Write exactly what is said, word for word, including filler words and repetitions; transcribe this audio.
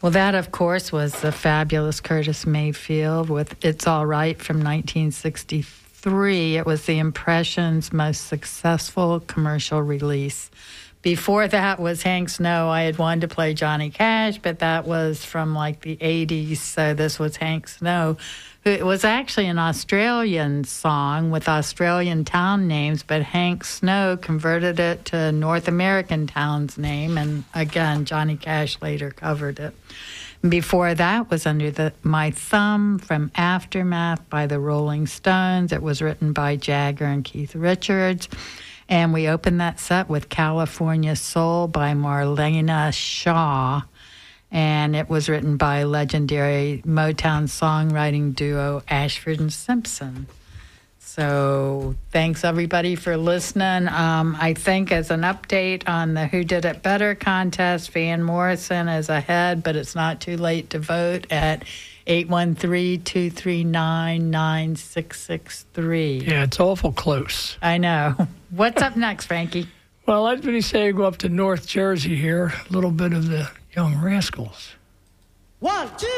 Well, that, of course, was the fabulous Curtis Mayfield with It's All Right from nineteen sixty-three. It was the Impressions' most successful commercial release. Before that was Hank Snow. I had wanted to play Johnny Cash, but that was from like the eighties, so this was Hank Snow. It was actually an Australian song with Australian town names, but Hank Snow converted it to North American town's name, and again, Johnny Cash later covered it. Before that was Under the My Thumb from Aftermath by the Rolling Stones. It was written by Jagger and Keith Richards. And we opened that set with California Soul by Marlena Shaw. And it was written by legendary Motown songwriting duo Ashford and Simpson. So thanks, everybody, for listening. Um, I think as an update on the Who Did It Better contest, Van Morrison is ahead, but it's not too late to vote at eight one three, two three nine, nine six six three. Yeah, it's awful close. I know. What's up next, Frankie? Well, let me say go up to North Jersey here, a little bit of the Young Rascals. One, two.